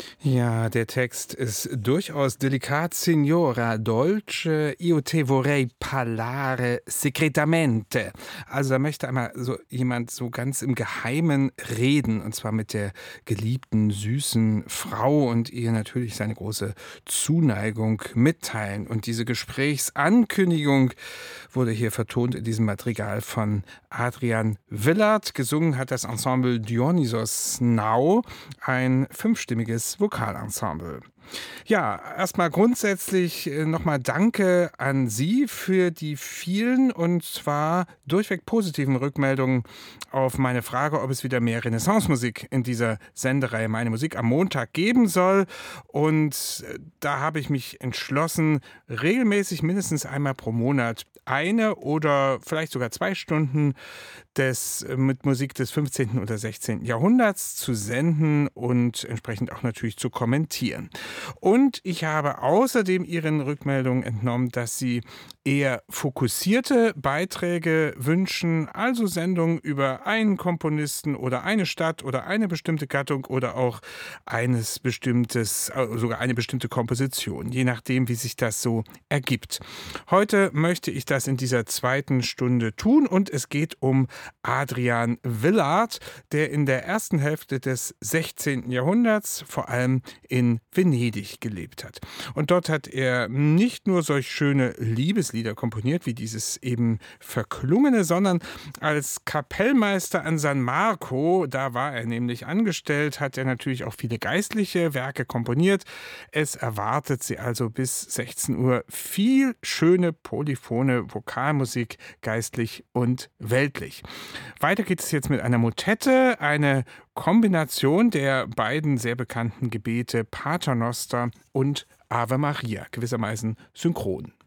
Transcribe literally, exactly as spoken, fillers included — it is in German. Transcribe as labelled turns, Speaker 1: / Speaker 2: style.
Speaker 1: Ja, der Text ist durchaus delikat. Signora dolce, io te vorrei parlare segretamente. Also da möchte einmal so jemand so ganz im Geheimen reden, und zwar mit der geliebten, süßen Frau und ihr natürlich seine große Zuneigung mitteilen. Und diese Gesprächsankündigung wurde hier vertont in diesem Madrigal von Adrian Willard. Gesungen hat das Ensemble Dionysos Now, ein fünfstimmiges Vokalensemble. Ja, erstmal grundsätzlich äh, nochmal Danke an Sie für die vielen und zwar durchweg positiven Rückmeldungen auf meine Frage, ob es wieder mehr Renaissance-Musik in dieser Sendereihe Meine Musik am Montag geben soll. Und äh, da habe ich mich entschlossen, regelmäßig mindestens einmal pro Monat eine oder vielleicht sogar zwei Stunden des, äh, mit Musik des fünfzehnten oder sechzehnten Jahrhunderts zu senden und entsprechend auch natürlich zu kommentieren. Und ich habe außerdem Ihren Rückmeldungen entnommen, dass Sie eher fokussierte Beiträge wünschen, also Sendungen über einen Komponisten oder eine Stadt oder eine bestimmte Gattung oder auch eines bestimmtes, äh, sogar eine bestimmte Komposition, je nachdem, wie sich das so ergibt. Heute möchte ich das in dieser zweiten Stunde tun und es geht um Adrian Willard, der in der ersten Hälfte des sechzehnten Jahrhunderts vor allem in Venedig gelebt hat. Und dort hat er nicht nur solch schöne Liebeslieder komponiert, wie dieses eben verklungene, sondern als Kapellmeister an San Marco, da war er nämlich angestellt, hat er natürlich auch viele geistliche Werke komponiert. Es erwartet Sie also bis sechzehn Uhr viel schöne polyphone Vokalmusik, geistlich und weltlich. Weiter geht es jetzt mit einer Motette, eine Kombination der beiden sehr bekannten Gebete Paternoster und Ave Maria, gewissermaßen synchron.